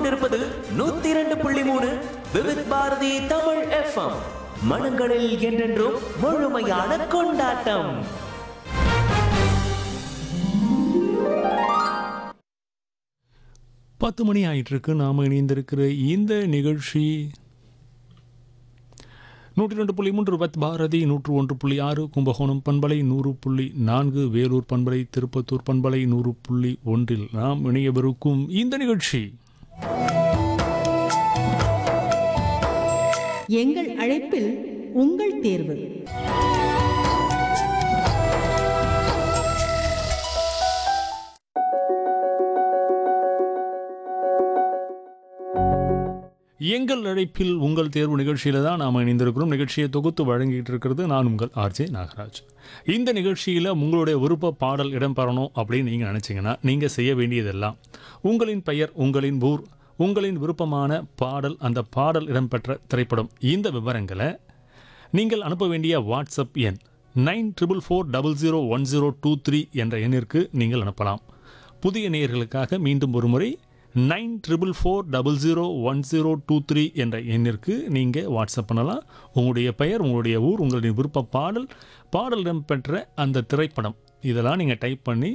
கொண்டிருப்பது 102.3 விவித் பாரதி தமிழ் எஃப்எம். மனங்களில் என்றென்றும் முழுமையான கொண்டாட்டம். பத்து மணி ஆயிட்டு இருக்கு. நாம் இணைந்திருக்கிற இந்த நிகழ்ச்சி 102.3 விவித் பாரதி, 101.6 கும்பகோணம் பண்பலை, 100.4 வேலூர் பண்பலை, திருப்பத்தூர் பண்பலை 100.1 நாம் இணையவிருக்கும் இந்த நிகழ்ச்சி எங்கள் அழைப்பில் உங்கள் தேர்வு. எங்கள் அழைப்பில் உங்கள் தேர்வு நிகழ்ச்சியில் தான் நாம் இணைந்திருக்கிறோம். நிகழ்ச்சியை தொகுத்து வழங்கிட்டு இருக்கிறது நான் உங்கள் ஆர்ஜே நாகராஜ். இந்த நிகழ்ச்சியில் உங்களுடைய விருப்ப பாடல் இடம்பெறணும் அப்படின்னு நீங்கள் நினச்சிங்கன்னா நீங்கள் செய்ய வேண்டியதெல்லாம் உங்களின் பெயர், உங்களின் ஊர், உங்களின் விருப்பமான பாடல், அந்த பாடல் இடம்பெற்ற திரைப்படம், இந்த விவரங்களை நீங்கள் அனுப்ப வேண்டிய வாட்ஸ்அப் எண் 9440001023 என்ற எண்ணிற்கு நீங்கள் அனுப்பலாம். புதிய நேயர்களுக்காக மீண்டும் ஒரு முறை 9440001023 என்ற எண்ணிற்கு நீங்கள் வாட்ஸ்அப் பண்ணலாம். உங்களுடைய பெயர், உங்களுடைய ஊர், உங்களுடைய விருப்ப பாடல் இடம்பெற்ற அந்த திரைப்படம் இதெல்லாம் நீங்கள் டைப் பண்ணி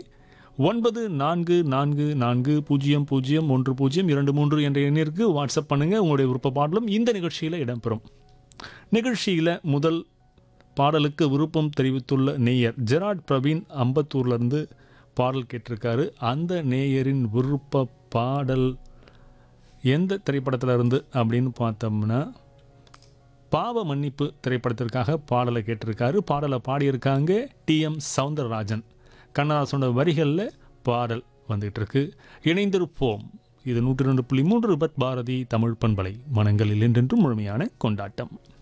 9444001023 என்ற எண்ணிற்கு வாட்ஸ்அப் பண்ணுங்கள். உங்களுடைய விருப்ப பாடலும் இந்த நிகழ்ச்சியில் இடம்பெறும். நிகழ்ச்சியில் முதல் பாடலுக்கு விருப்பம் தெரிவித்துள்ள நேயர் ஜெராட் பிரவீன் அம்பத்தூர்லேருந்து பாடல் கேட்டிருக்காரு. அந்த நேயரின் விருப்ப பாடல் எந்த திரைப்படத்தில் இருந்து அப்படின்னு பார்த்தோம்னா பாவ மன்னிப்பு திரைப்படத்திற்காக பாடலை கேட்டிருக்காரு. பாடலை பாடியிருக்காங்க டிஎம் சௌந்தரராஜன். கண்ணதாசனோட வரிகளில் பாடல் வந்துகிட்டு இருக்கு. இணைந்திருப்போம். இது 102.3 விவித் பாரதி தமிழ் பண்பலை. மனங்களில் என்றென்றும் முழுமையான கொண்டாட்டம்.